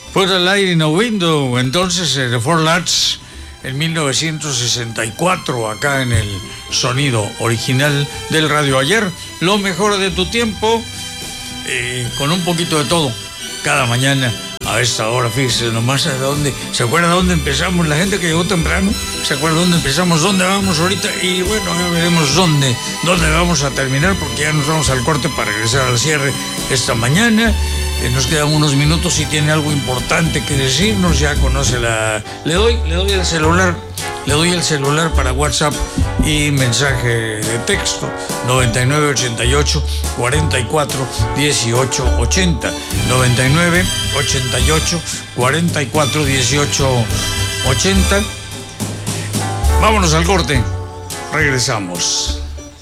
Put a Light in a Window, entonces The Four Lads en 1964, acá en el sonido original del Radio Ayer. Lo mejor de tu tiempo, con un poquito de todo, cada mañana a esta hora. Fíjese nomás a dónde, ¿se acuerda dónde empezamos? La gente que llegó temprano, ¿se acuerda dónde empezamos? ¿Dónde vamos ahorita? Y bueno, ya veremos dónde vamos a terminar, porque ya nos vamos al corte para regresar al cierre esta mañana. Nos quedan unos minutos. Si tiene algo importante que decirnos, ya conoce la... Le doy el celular para WhatsApp y mensaje de texto. 9988 44 18 80. 9988 44 18 80. Vámonos al corte. Regresamos.